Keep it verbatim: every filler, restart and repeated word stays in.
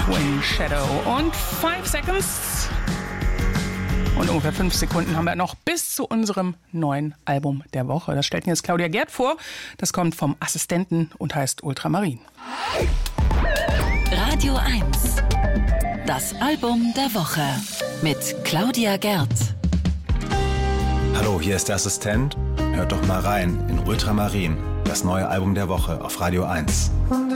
Wind Shadow. Und five Seconds. Und ungefähr fünf Sekunden haben wir noch bis zu unserem neuen Album der Woche. Das stellt mir jetzt Claudia Gerd vor. Das kommt vom Assistenten und heißt Ultramarin. Radio eins. Das Album der Woche mit Claudia Gerd. Hallo, hier ist der Assistent. Hört doch mal rein in Ultramarin, das neue Album der Woche auf Radio eins.